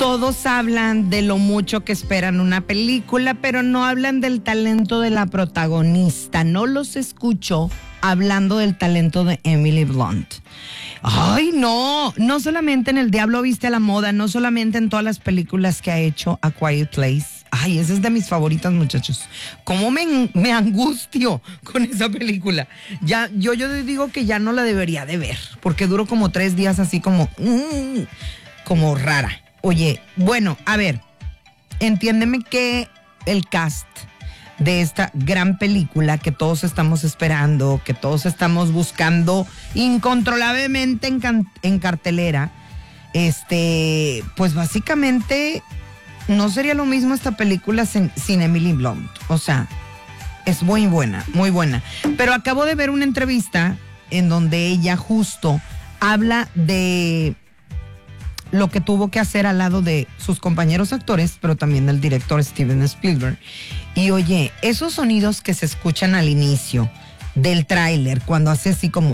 Todos hablan de lo mucho que esperan una película, pero no hablan del talento de la protagonista. No los escucho hablando del talento de Emily Blunt. Ay, no solamente en El Diablo Viste a la Moda, no solamente en todas las películas que ha hecho A Quiet Place. Ay, esa es de mis favoritas, muchachos. Cómo me angustio con esa película. Ya, yo digo que ya no la debería de ver, porque duró como 3 días así como rara. Oye, bueno, a ver, entiéndeme que el cast de esta gran película que todos estamos esperando, que todos estamos buscando incontrolablemente en cartelera, pues básicamente no sería lo mismo esta película sin Emily Blunt. O sea, es muy buena, muy buena. Pero acabo de ver una entrevista en donde ella justo habla de lo que tuvo que hacer al lado de sus compañeros actores, pero también del director Steven Spielberg. Y oye, esos sonidos que se escuchan al inicio del tráiler, cuando hace así como,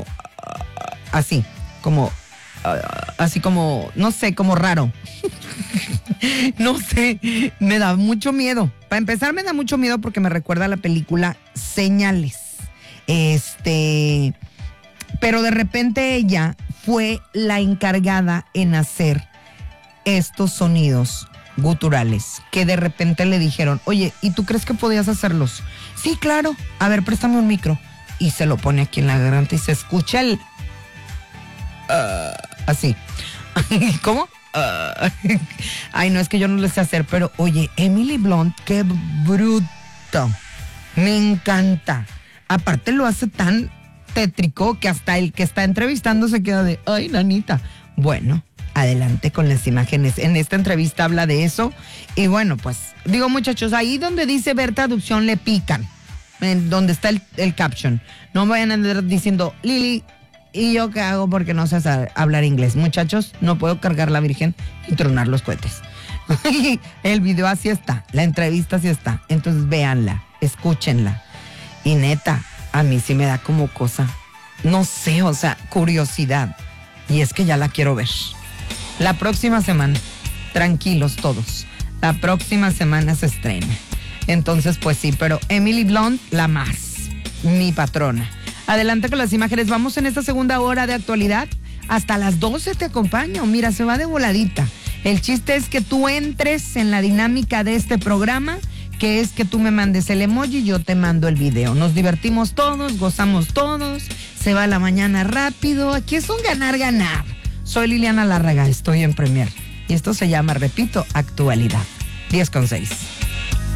no sé, como raro. No sé, me da mucho miedo. Para empezar, me da mucho miedo porque me recuerda a la película Señales. Pero de repente ella fue la encargada en hacer estos sonidos guturales que de repente le dijeron, oye, ¿y tú crees que podías hacerlos? Sí, claro. A ver, préstame un micro. Y se lo pone aquí en la garganta y se escucha el... así. ¿Cómo? Ay, no, es que yo no lo sé hacer, pero oye, Emily Blunt, qué bruto. Me encanta. Aparte lo hace tan tétrico que hasta el que está entrevistando se queda de, ay, nanita. Bueno, adelante con las imágenes. En esta entrevista habla de eso. Y bueno, pues, digo, muchachos, ahí donde dice ver traducción le pican. En donde está el caption. No vayan a andar diciendo, Lili, ¿y yo qué hago porque no sé hablar inglés? Muchachos, no puedo cargar la Virgen y tronar los cohetes. El video así está, la entrevista así está. Entonces véanla, escúchenla. Y neta, a mí sí me da como cosa, no sé, o sea, curiosidad. Y es que ya la quiero ver. La próxima semana, tranquilos todos, la próxima semana se estrena. Entonces, pues sí, pero Emily Blunt, la más, mi patrona. Adelante con las imágenes. Vamos en esta segunda hora de actualidad. Hasta las 12 te acompaño. Mira, se va de voladita. El chiste es que tú entres en la dinámica de este programa, que es que tú me mandes el emoji y yo te mando el video. Nos divertimos todos, gozamos todos, se va la mañana rápido. Aquí es un ganar-ganar. Soy Liliana Lárraga, estoy en Premier. Y esto se llama, repito, actualidad. 10:06.